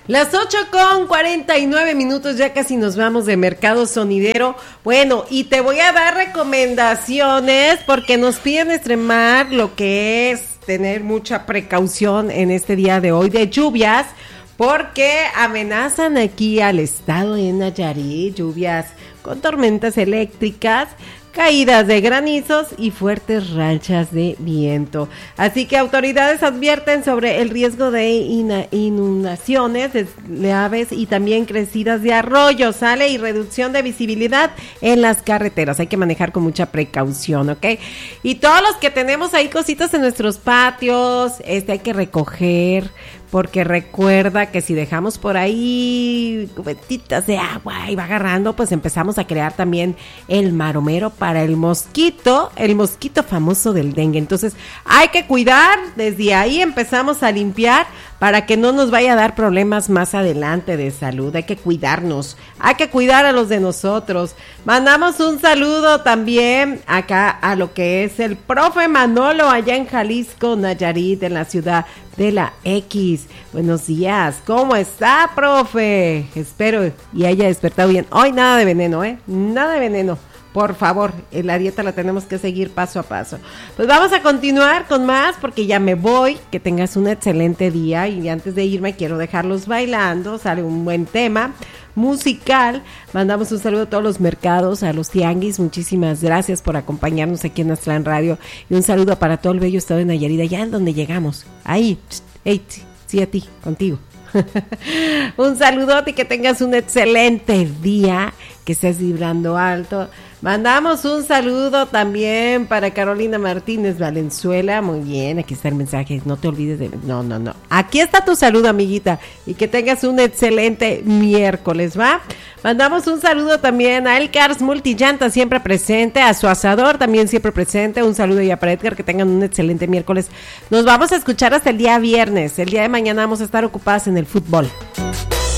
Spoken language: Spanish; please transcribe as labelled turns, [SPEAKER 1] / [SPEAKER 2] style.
[SPEAKER 1] Las 8:49, ya casi nos vamos de Mercado Sonidero. Bueno, y te voy a dar recomendaciones porque nos piden extremar lo que es tener mucha precaución en este día de hoy de lluvias, porque amenazan aquí al estado de Nayarit, lluvias con tormentas eléctricas, caídas de granizos y fuertes rachas de viento. Así que autoridades advierten sobre el riesgo de inundaciones leves y también crecidas de arroyos, ¿sale? Y reducción de visibilidad en las carreteras. Hay que manejar con mucha precaución, ¿ok? Y todos los que tenemos ahí cositas en nuestros patios, hay que recoger, porque recuerda que si dejamos por ahí cubetitas de agua y va agarrando, pues empezamos a crear también el maromero para el mosquito famoso del dengue. Entonces hay que cuidar, desde ahí empezamos a limpiar para que no nos vaya a dar problemas más adelante de salud. Hay que cuidarnos, hay que cuidar a los de nosotros. Mandamos un saludo también acá a lo que es el profe Manolo allá en Jalisco, Nayarit, en la ciudad de la X. Buenos días, ¿cómo está, profe? Espero y haya despertado bien. Hoy nada de veneno, nada de veneno. Por favor, la dieta la tenemos que seguir paso a paso. Pues vamos a continuar con más porque ya me voy. Que tengas un excelente día y antes de irme quiero dejarlos bailando. Sale un buen tema musical. Mandamos un saludo a todos los mercados, a los tianguis. Muchísimas gracias por acompañarnos aquí en Aztlán Radio. Y un saludo para todo el bello estado de Nayarit, allá en donde llegamos. Ahí, sí a ti, contigo. Un saludote y que tengas un excelente día, que estés vibrando alto. Mandamos un saludo también para Carolina Martínez Valenzuela. Muy bien, aquí está el mensaje. No te olvides de... No. Aquí está tu saludo, amiguita. Y que tengas un excelente miércoles, ¿va? Mandamos un saludo también a El Cars Multillanta, siempre presente. A su asador, también siempre presente. Un saludo ya para Edgar, que tengan un excelente miércoles. Nos vamos a escuchar hasta el día viernes. El día de mañana vamos a estar ocupadas en el fútbol.